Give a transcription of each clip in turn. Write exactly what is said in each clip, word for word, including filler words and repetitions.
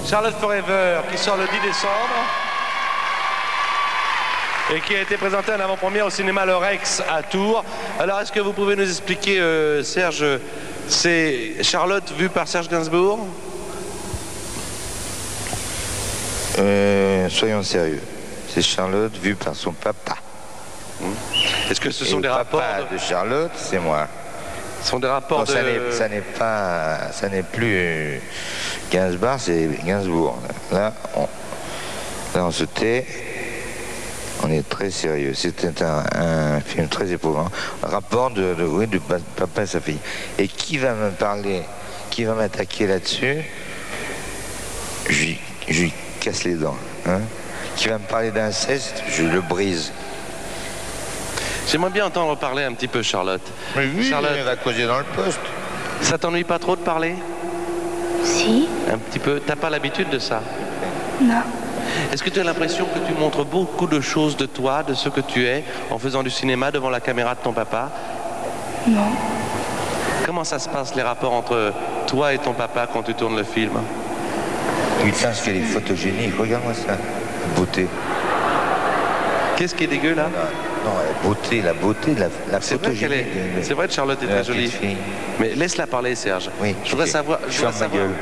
Charlotte Forever, qui sort le dix décembre et qui a été présenté en avant-première au cinéma Le Rex à Tours. Alors, est-ce que vous pouvez nous expliquer, euh, Serge, c'est Charlotte vue par Serge Gainsbourg? euh, Soyons sérieux. C'est Charlotte vue par son papa. Est-ce que ce sont Et des le rapports papa de... de Charlotte, c'est moi. Ce sont des rapports Bon, de... ça n'est- ça n'est pas, ça n'est plus Gainsbourg, c'est Gainsbourg. Là, on, là, on se tait. On est très sérieux. C'était un, un film très éprouvant. Un rapport de, de, oui, de papa et sa fille. Et qui va me parler, qui va m'attaquer là-dessus, je lui- je lui casse les dents. Hein. Qui va me parler d'inceste, je le brise. J'aimerais bien entendre parler un petit peu, Charlotte. Mais oui, Charlotte, elle va causer dans le poste. ça t'ennuie pas trop de parler? Si? Un petit peu. T'as pas l'habitude de ça? Non. Est-ce que tu as l'impression que tu montres beaucoup de choses de toi, de ce que tu es, en faisant du cinéma devant la caméra de ton papa? Non. Comment ça se passe, les rapports entre toi et ton papa quand tu tournes le film? Putain, ce qu'elle est photogénique. Regarde-moi ça. Beauté. Qu'est-ce qui est dégueu, là? Non, la beauté, la beauté, la, la C'est vrai qu'elle est... photogénie. C'est vrai que Charlotte est de la très jolie. petite fille. Mais laisse-la parler, Serge. Oui, Je voudrais ok. savoir... Je voudrais Ferme ma savoir... gueule.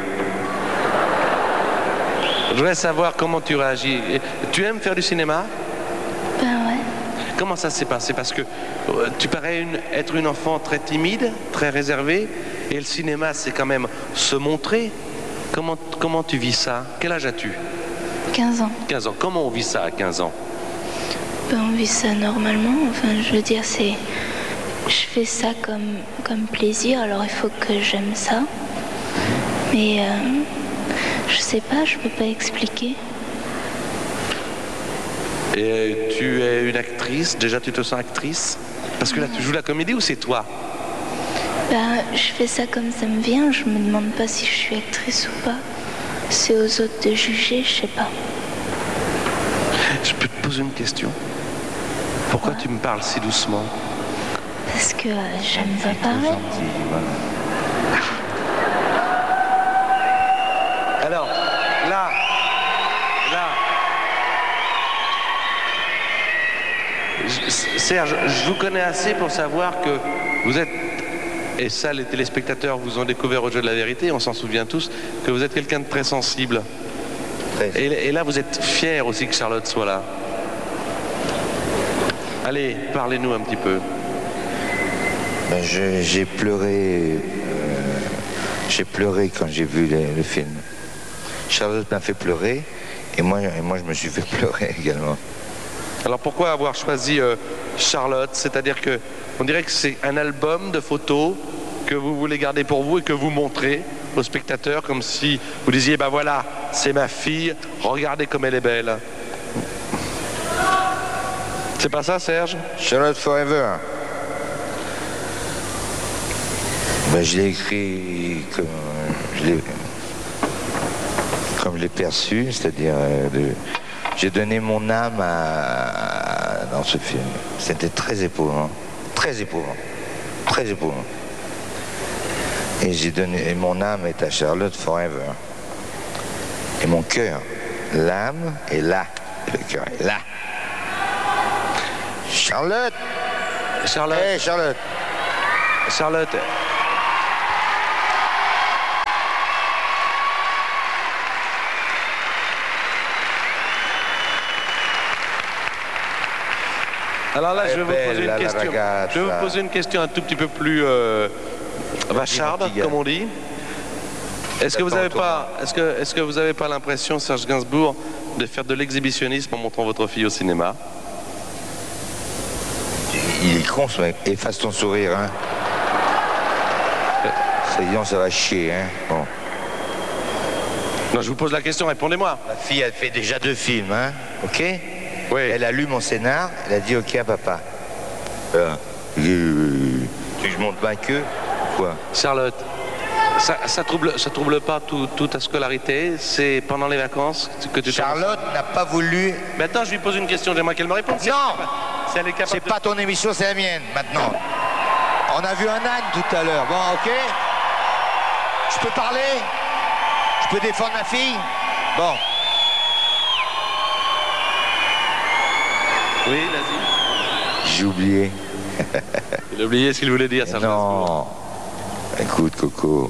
Je voudrais savoir comment tu réagis. Et tu aimes faire du cinéma? Ben ouais. Comment ça s'est passé? Parce que euh, tu parais une- être une enfant très timide, très réservée, et le cinéma, c'est quand même se montrer. Comment, comment tu vis ça? Quel âge as-tu? quinze ans. quinze ans. Comment on vit ça à quinze ans? Ben on vit ça normalement. Enfin, je veux dire, c'est... Je fais ça comme, comme plaisir, alors il faut que j'aime ça. Mais... Euh, je sais pas, je peux pas expliquer. Et tu es une actrice, déjà tu te sens actrice? Parce que là tu joues la comédie ou c'est toi? Ben, je fais ça comme ça me vient, je me demande pas si je suis actrice ou pas. C'est aux autres de juger, je sais pas. Je peux te poser une question? Pourquoi tu me parles si doucement? Parce que euh, j'aime pas Trop parler. gentil, voilà. Alors, là, là, je- Serge, je vous connais assez pour savoir que vous êtes, et ça les téléspectateurs vous ont découvert au jeu de la vérité, on s'en souvient tous, que vous êtes quelqu'un de très sensible. Très- Et, et là, vous êtes fier aussi que Charlotte soit là. Allez, parlez-nous un petit peu. Ben, je- j'ai pleuré, euh, j'ai pleuré quand j'ai vu le, le film. Charlotte m'a fait pleurer et moi, et moi je me suis fait pleurer également. Alors pourquoi avoir choisi euh, Charlotte? C'est-à-dire que on dirait que c'est un album de photos que vous voulez garder pour vous et que vous montrez aux spectateurs comme si vous disiez, ben voilà, c'est ma fille, regardez comme elle est belle. C'est pas ça, Serge? Charlotte Forever. Ben, je l'ai écrit comme je l'ai, comme je l'ai perçu, c'est-à-dire euh, de- j'ai donné mon âme à- dans ce film. C'était très éprouvant, très éprouvant, très éprouvant. Et j'ai donné, et mon âme est à Charlotte Forever. Et mon cœur, l'âme est là, le cœur est là. Charlotte, Charlotte, hey Charlotte. Charlotte, alors là, je vais vous Bella poser une la question. ragazza. Je vais vous poser une question un tout petit peu plus euh, vacharde, petit gars. comme on dit. Est-ce que vous n'avez Attends-toi. pas, est-ce que, est-ce que vous avez pas l'impression, Serge Gainsbourg, de faire de l'exhibitionnisme en montrant votre fille au cinéma? Il est con ce mec. Efface ton sourire, hein. Ça y est, ça va chier, hein. Bon. Non, je vous pose la question, répondez-moi. Ma fille, elle fait déjà deux films, hein. Ok. Oui. Elle a lu mon scénar, elle a dit ok à papa. Euh, euh, tu veux que je monte ma queue ou quoi? Charlotte, ça, ça trouble, ça trouble pas tout- toute ta scolarité? C'est pendant les vacances que tu Charlotte n'a pas voulu. Maintenant, je lui pose une question, j'aimerais qu'elle me réponde. Si Non. elle est capable- si elle est capable C'est de- pas ton émission, c'est la mienne maintenant. On a vu un âne tout à l'heure. Bon, ok. Je peux parler? Je peux défendre ma fille? Bon. Oui, vas-y. J'ai oublié. Il a oublié ce qu'il voulait dire, Serge Gainsbourg. Non. Écoute, Coco.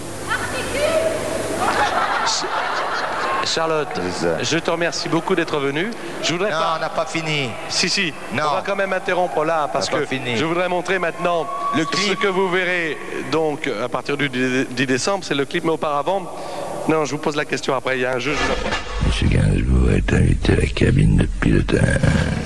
Charlotte, je te remercie beaucoup d'être venue. Je voudrais non, pas... on n'a pas fini. Si, si, non. on va quand même interrompre là parce que fini. je voudrais montrer maintenant le clip. Ce que vous verrez donc à partir du dix décembre, c'est le clip, mais auparavant, non, je vous pose la question après, il y a un jeu, je vous la pose. Monsieur Gainsbourg est invité à la cabine de pilotage.